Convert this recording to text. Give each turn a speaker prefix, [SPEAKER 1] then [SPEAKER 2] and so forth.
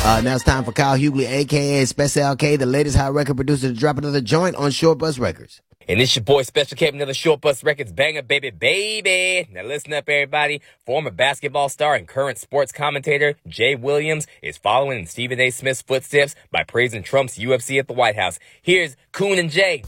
[SPEAKER 1] Now it's time for Kyle Hughley, a.k.a. Special K, the latest hot record producer, to drop another joint on Short Bus Records.
[SPEAKER 2] And it's your boy Special K, another Short Bus Records banger, baby, baby. Now listen up, everybody. Former basketball star and current sports commentator Jay Williams is following in Stephen A. Smith's footsteps by praising Trump's UFC at the White House. Here's Coon and Jay.